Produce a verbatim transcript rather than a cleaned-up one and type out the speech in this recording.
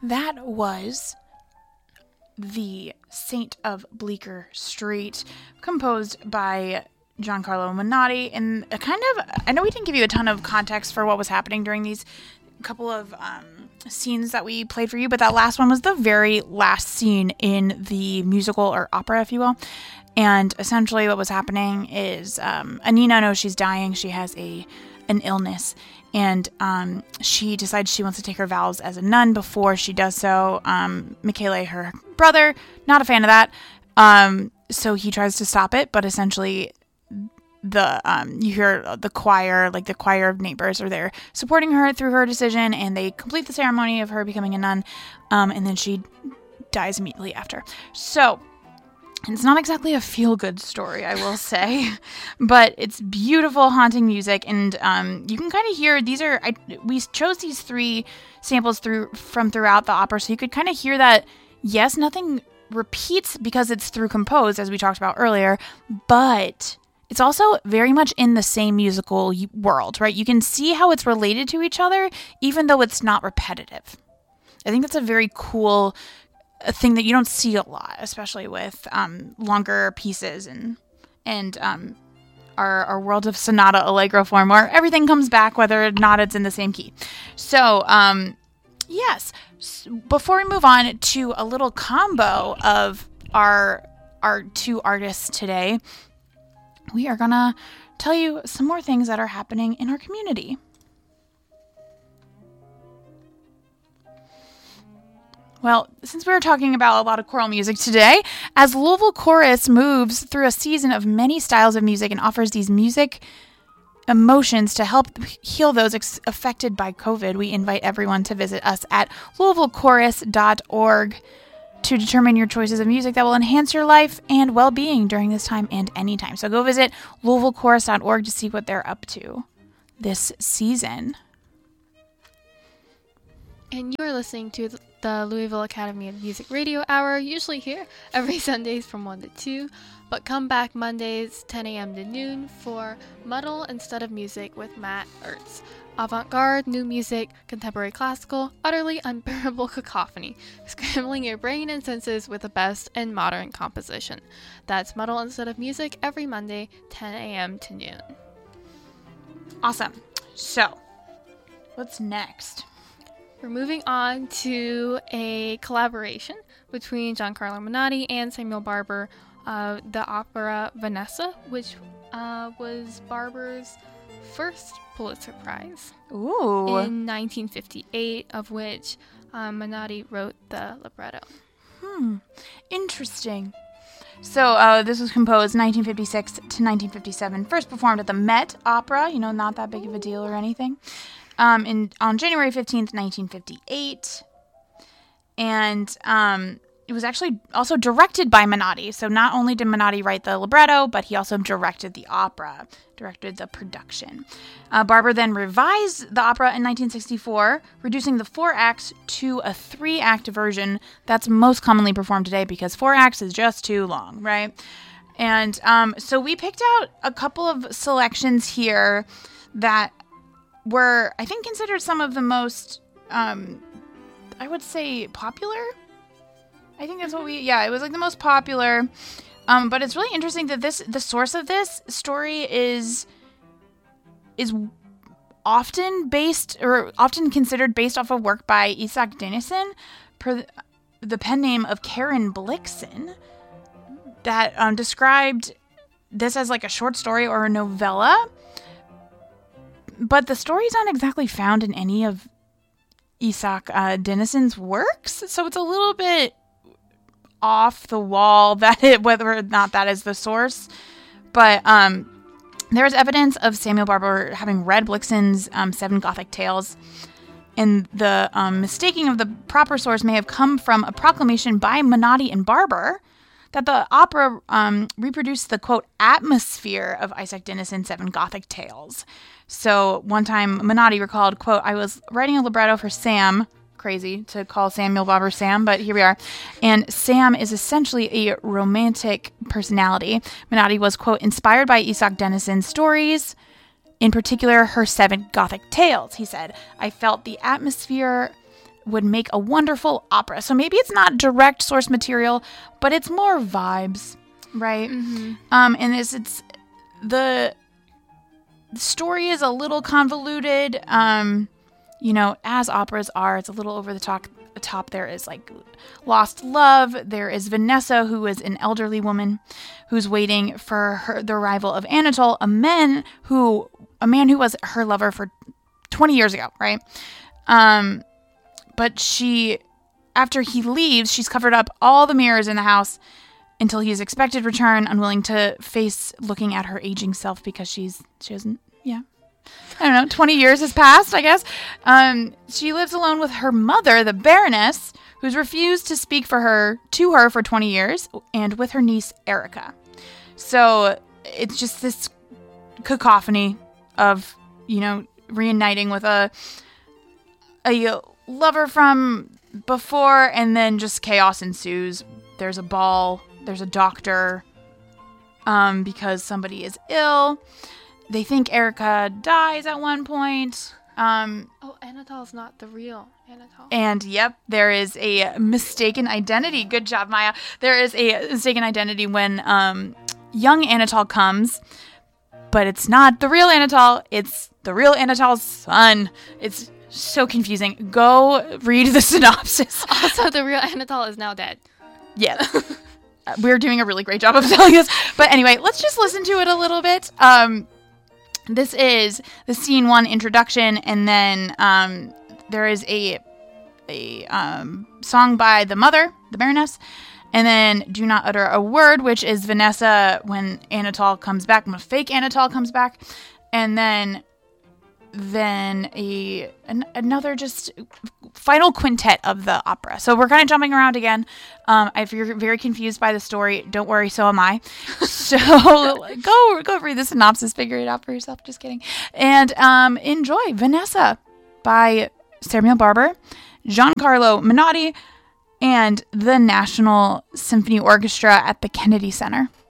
That was the Saint of Bleecker Street, composed by Giancarlo Menotti. And a kind of, I know we didn't give you a ton of context for what was happening during these couple of um, scenes that we played for you, but that last one was the very last scene in the musical or opera, if you will. And essentially what was happening is um, Anina knows she's dying. She has a an illness, and um, she decides she wants to take her vows as a nun. Before she does so, um, Michele, her brother, not a fan of that, um, so he tries to stop it, but essentially the um, you hear the choir, like the choir of neighbors are there supporting her through her decision, and they complete the ceremony of her becoming a nun, um, and then she dies immediately after. So it's not exactly a feel-good story, I will say, but it's beautiful, haunting music, and um, you can kind of hear, these are, I, we chose these three samples through from throughout the opera, so you could kind of hear that, yes, nothing repeats because it's through composed, as we talked about earlier, but it's also very much in the same musical world, right? You can see how it's related to each other, even though it's not repetitive. I think that's a very cool a thing that you don't see a lot, especially with um, longer pieces and and um, our, our world of sonata allegro form, where everything comes back whether or not it's in the same key. So, um, yes, S- before we move on to a little combo of our our two artists today, we are gonna tell you some more things that are happening in our community. Well, since we were talking about a lot of choral music today, as Louisville Chorus moves through a season of many styles of music and offers these music emotions to help heal those ex- affected by COVID, we invite everyone to visit us at louisville chorus dot org to determine your choices of music that will enhance your life and well-being during this time and anytime. So go visit louisville chorus dot org to see what they're up to this season. And you are listening to the Louisville Academy of Music Radio Hour, usually here every Sundays from one to two, but come back Mondays ten a.m. to noon for Muddle Instead of Music with Matt Ertz. Avant-garde, new music, contemporary classical, utterly unbearable cacophony, scrambling your brain and senses with the best in modern composition. That's Muddle Instead of Music every Monday, ten a.m. to noon. Awesome. So, what's next? We're moving on to a collaboration between Giancarlo Menotti and Samuel Barber, uh, the opera Vanessa, which uh, was Barber's first Pulitzer Prize. Ooh. In nineteen fifty-eight, of which um, Menotti wrote the libretto. Hmm. Interesting. So uh, this was composed nineteen fifty-six to nineteen fifty-seven, first performed at the Met Opera, you know, not that big of a deal or anything. Um, in, on January fifteenth, nineteen fifty-eight, and um, it was actually also directed by Menotti. So not only did Menotti write the libretto, but he also directed the opera, directed the production. Uh, Barber then revised the opera in nineteen sixty-four, reducing the four acts to a three-act version that's most commonly performed today because four acts is just too long, right? And um, so we picked out a couple of selections here that were, I think, considered some of the most, um, I would say, popular. I think that's what we, yeah, it was like the most popular. Um, but it's really interesting that this, the source of this story is, is often based, or often considered based off of work by Isak Dinesen, per the pen name of Karen Blixen, that um, described this as like a short story or a novella. But the story's not exactly found in any of Isak uh, Dinesen's works, so it's a little bit off the wall that it, whether or not that is the source. But um, there is evidence of Samuel Barber having read Blixen's um, Seven Gothic Tales, and the um, mistaking of the proper source may have come from a proclamation by Menotti and Barber that the opera um, reproduced the, quote, atmosphere of Isak Dinesen's Seven Gothic Tales. So one time Menotti recalled, quote, I was writing a libretto for Sam, crazy to call Samuel Barber Sam, but here we are. And Sam is essentially a romantic personality. Menotti was, quote, inspired by Isak Dinesen's stories, in particular her Seven Gothic Tales. He said, I felt the atmosphere would make a wonderful opera. So maybe it's not direct source material, but it's more vibes, right? Mm-hmm. Um, and it's, it's the, the story is a little convoluted. Um, you know, as operas are, it's a little over the top. top. There is like lost love. There is Vanessa, who is an elderly woman who's waiting for her, the arrival of Anatole, a man who, a man who was her lover for twenty years ago, right? Um, but she, after he leaves, she's covered up all the mirrors in the house until he's expected to return, unwilling to face looking at her aging self because she's, she doesn't, yeah. I don't know, twenty years has passed, I guess. Um, she lives alone with her mother, the Baroness, who's refused to speak for her, to her for twenty years, and with her niece, Erica. So it's just this cacophony of, you know, reuniting with a a lover from before, and then just chaos ensues. There's a ball, there's a doctor, um, because somebody is ill. They think Erica dies at one point. Um, oh, Anatole's not the real Anatole. And, yep, there is a mistaken identity. Good job, Maya. There is a mistaken identity when um, young Anatole comes, but it's not the real Anatole. It's the real Anatole's son. It's so confusing. Go read the synopsis. Also, the real Anatole is now dead. Yes. We're doing a really great job of telling this. But anyway, let's just listen to it a little bit. Um... This is the scene one introduction, and then um, there is a a um, song by the mother, the Baroness, and then Do Not Utter a Word, which is Vanessa when Anatole comes back, when a fake Anatole comes back, and then then a an, another just final quintet of the opera. So we're kind of jumping around again. Um, if you're very confused by the story, don't worry, so am I. So go go read the synopsis, figure it out for yourself. Just kidding. And um, enjoy Vanessa by Samuel Barber, Giancarlo Menotti, and the National Symphony Orchestra at the Kennedy Center.